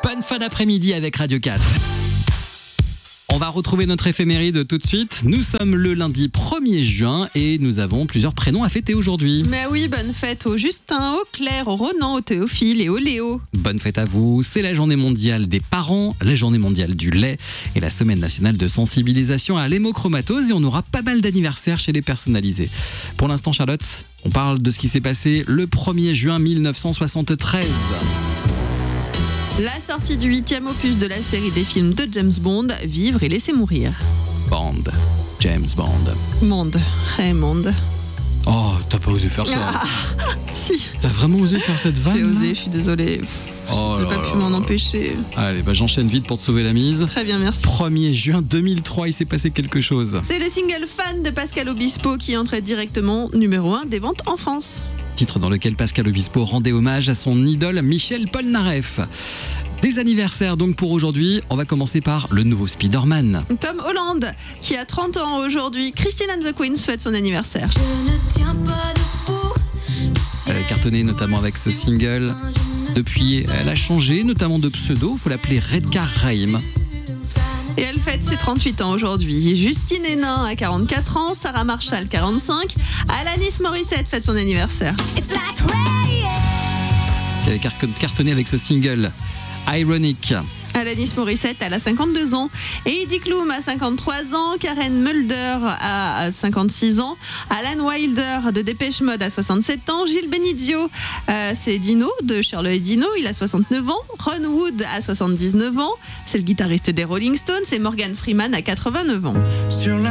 Bonne fin d'après-midi avec Radio 4. On va retrouver notre éphéméride tout de suite. Nous sommes le lundi 1er juin et nous avons plusieurs prénoms à fêter aujourd'hui. Mais oui, bonne fête au Justin, au Claire, au Ronan, au Théophile et au Léo. Bonne fête à vous. C'est la journée mondiale des parents, la journée mondiale du lait et la semaine nationale de sensibilisation à l'hémochromatose. Et on aura pas mal d'anniversaires chez les personnalisés. Pour l'instant, Charlotte, on parle de ce qui s'est passé le 1er juin 1973. La sortie du 8e opus de la série des films de James Bond, Vivre et laisser mourir. Bond. James Bond. Monde. Monde. Oh, t'as pas osé faire ça. Ah, si. T'as vraiment osé faire cette vanne? J'ai osé, je suis désolée. Oh J'ai pas pu m'en empêcher. Allez, j'enchaîne vite pour te sauver la mise. Très bien, merci. 1er juin 2003, il s'est passé quelque chose. C'est le single Fan de Pascal Obispo qui entrait directement numéro 1 des ventes en France. Titre dans lequel Pascal Obispo rendait hommage à son idole Michel Polnareff. Des anniversaires donc pour aujourd'hui. On va commencer par le nouveau Spider-Man. Tom Holland, qui a 30 ans aujourd'hui. Christine and the Queens fête son anniversaire. Elle a cartonné notamment avec ce single. Depuis, elle a changé, notamment de pseudo. Il faut l'appeler Redcar Raim. Et elle fête ses 38 ans aujourd'hui. Justine Hénin a 44 ans, Sarah Marshall 45, Alanis Morissette fête son anniversaire. Qui avait cartonné avec ce single Ironic. Alanis Morissette, elle a 52 ans. Et Heidi Klum a 53 ans. Karen Mulder a 56 ans. Alan Wilder de Dépêche Mode a 67 ans. Gilles Benizio, c'est Dino de Shirley et Dino, il a 69 ans. Ron Wood a 79 ans. C'est le guitariste des Rolling Stones. Et Morgan Freeman a 89 ans.